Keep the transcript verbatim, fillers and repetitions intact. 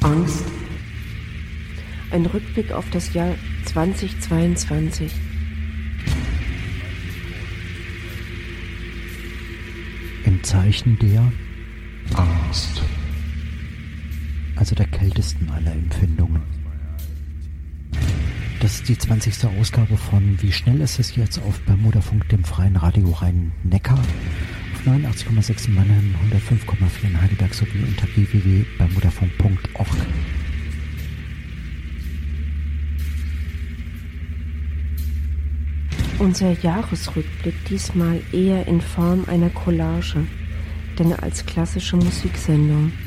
Angst. Ein Rückblick auf das Jahr zweitausendzweiundzwanzig. Im Zeichen der Angst. Also der kältesten aller Empfindungen. Das ist die zwanzigste Ausgabe von Wie schnell ist es jetzt auf Bermudafunk, dem freien Radio Rhein-Neckar. Auf neunundachtzig Komma sechs in Mannheim, hundertfünf Komma vier in Heidelberg sowie unter w w w punkt bermudafunk punkt org. Unser Jahresrückblick diesmal eher in Form einer Collage, denn als klassische Musiksendung.